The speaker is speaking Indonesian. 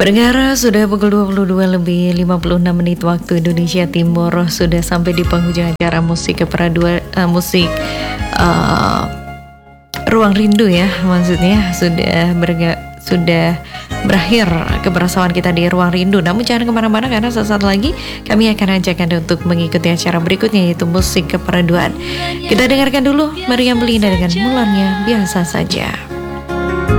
Pendengar, sudah pukul 22 lebih 56 menit waktu Indonesia Timur. Sudah sampai di penghujung acara musik keperaduan, Ruang Rindu ya. Maksudnya sudah berakhir kebersamaan kita di Ruang Rindu. Namun jangan kemana-mana, karena sesaat lagi kami akan ajak Anda untuk mengikuti acara berikutnya, yaitu musik keperaduan. Kita dengarkan dulu Meriam Belina dengan Mulanya Biasa Saja.